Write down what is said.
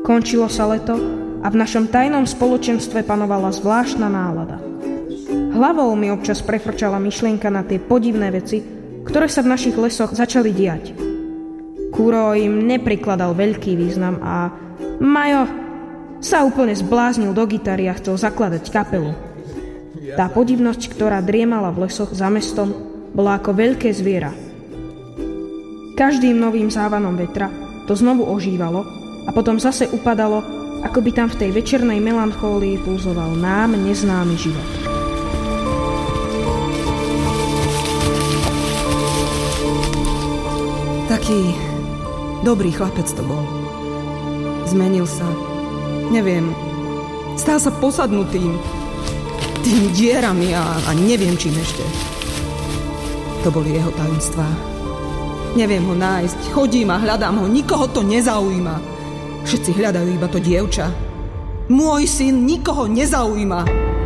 Končilo sa leto a v našom tajnom spoločenstve panovala zvláštna nálada. Hlavou mi občas prefrčala myšlienka na tie podivné veci, ktoré sa v našich lesoch začali diať. Kuro im neprikladal veľký význam a Majo sa úplne zbláznil do gitary a chcel zakladať kapelu. Tá podivnosť, ktorá driemala v lesoch za mestom, bola ako veľké zviera. Každým novým závanom vetra to znovu ožívalo a potom zase upadalo, ako by tam v tej večernej melanchólii pulzoval nám neznámy život. Taký dobrý chlapec to bol. Zmenil sa. Neviem, stal sa posadnutým tými dierami a neviem čím ešte. To boli jeho tajomstvá. Neviem ho nájsť, chodím a hľadám ho, nikoho to nezaujíma. Všetci hľadajú iba to dievča. Môj syn nikoho nezaujíma.